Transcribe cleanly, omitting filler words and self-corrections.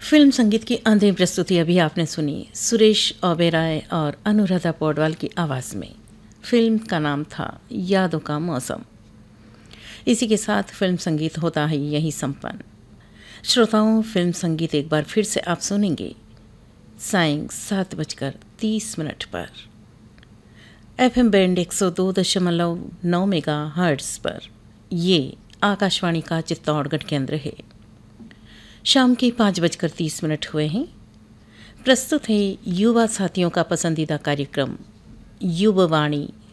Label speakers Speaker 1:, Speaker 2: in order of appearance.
Speaker 1: Film संगीत की अंतिम प्रस्तुति अभी आपने सुनी सुरेश ओबेरॉय और अनुराधा पौडवाल की आवाज़ में। फिल्म का नाम था यादों का मौसम। इसी के साथ फिल्म संगीत होता है यही संपन्न। श्रोताओं, फिल्म संगीत एक बार फिर से आप सुनेंगे सायं 7:30 पर FM बैंड 102.9 मेगाहर्ट्ज़ पर। ये आकाशवाणी का चित्तौड़गढ़ केंद्र है। शाम के 5:30 हुए हैं। प्रस्तुत है युवा साथियों का पसंदीदा कार्यक्रम युववाणी